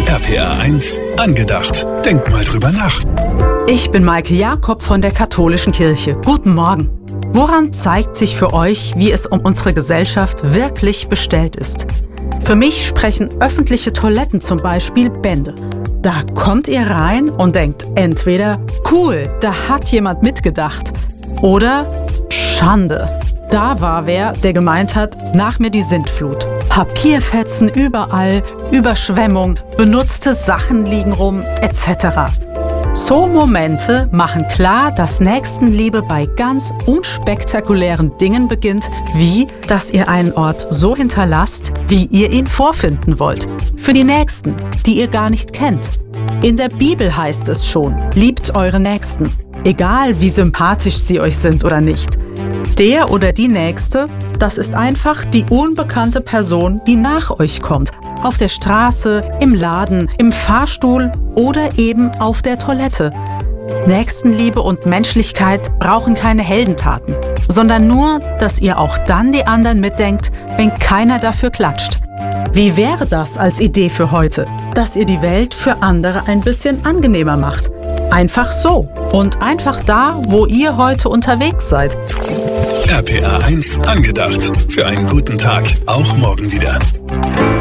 RPA 1 angedacht. Denk mal drüber nach. Ich bin Maike Jakob von der Katholischen Kirche. Guten Morgen. Woran zeigt sich für euch, wie es um unsere Gesellschaft wirklich bestellt ist? Für mich sprechen öffentliche Toiletten zum Beispiel Bände. Da kommt ihr rein und denkt entweder, cool, da hat jemand mitgedacht, oder Schande. Da war wer, der gemeint hat, nach mir die Sintflut. Papierfetzen überall, Überschwemmung, benutzte Sachen liegen rum, etc. So Momente machen klar, dass Nächstenliebe bei ganz unspektakulären Dingen beginnt, wie, dass ihr einen Ort so hinterlasst, wie ihr ihn vorfinden wollt. Für die Nächsten, die ihr gar nicht kennt. In der Bibel heißt es schon, liebt eure Nächsten, egal wie sympathisch sie euch sind oder nicht. Der oder die Nächste, das ist einfach die unbekannte Person, die nach euch kommt. Auf der Straße, im Laden, im Fahrstuhl oder eben auf der Toilette. Nächstenliebe und Menschlichkeit brauchen keine Heldentaten, sondern nur, dass ihr auch dann die anderen mitdenkt, wenn keiner dafür klatscht. Wie wäre das als Idee für heute, dass ihr die Welt für andere ein bisschen angenehmer macht? Einfach so und einfach da, wo ihr heute unterwegs seid. RPA 1 angedacht. Für einen guten Tag, auch morgen wieder.